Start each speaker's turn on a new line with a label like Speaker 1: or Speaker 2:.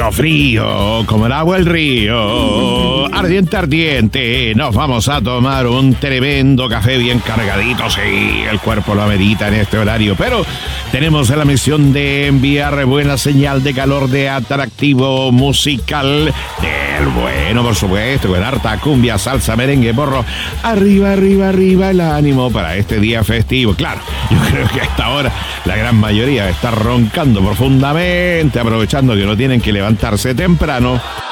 Speaker 1: frío, frío, como el agua del río, ardiente, ardiente, nos vamos a tomar un tremendo café bien cargadito, sí, el cuerpo lo amerita en este horario, pero tenemos la misión de enviar buena señal de calor, de atractivo musical, del bueno, por supuesto, con harta cumbia, salsa, merengue, porro, arriba, arriba, arriba el ánimo para este día festivo. Claro, yo creo que hasta ahora la gran mayoría está roncando profundamente, aprovechando que no tienen que levantarse temprano.